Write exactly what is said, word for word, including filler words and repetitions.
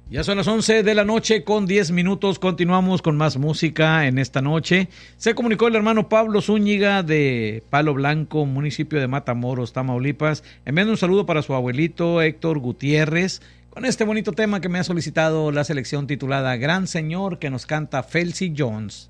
Ya son las once de la noche con diez minutos. Continuamos con más música en esta noche. Se comunicó el hermano Pablo Zúñiga de Palo Blanco, municipio de Matamoros, Tamaulipas, enviando un saludo para su abuelito Héctor Gutiérrez con este bonito tema que me ha solicitado la selección titulada Gran Señor, que nos canta Felcy Jones.